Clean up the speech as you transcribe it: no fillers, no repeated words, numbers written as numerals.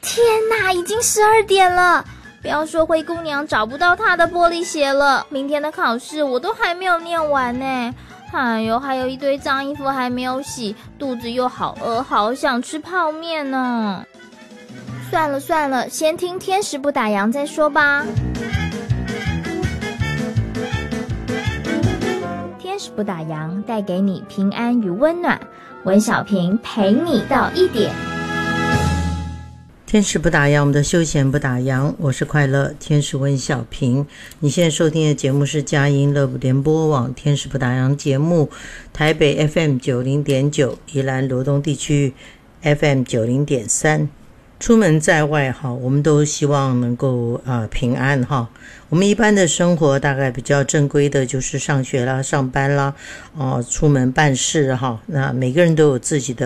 天哪，已经12点了！不要说灰姑娘找不到她的玻璃鞋了，明天的考试我都还没有念完呢。哎呦，还有一堆脏衣服还没有洗，肚子又好饿，好想吃泡面呢。算了，先听天使不打烊再说吧。天使不打烊，带给你平安与温暖。温小平陪你到1点。 天使不打烊，我们的休闲不打烊，我是快乐天使温小平。你现在收听的节目是佳音乐联播网天使不打烊节目，台北 FM90.9， 宜兰罗东地区 FM90.3。出门在外哈，我们都希望能够平安哈。我们一般的生活大概比较正规的就是上学啦、上班啦，出门办事哈。那每个人都有自己的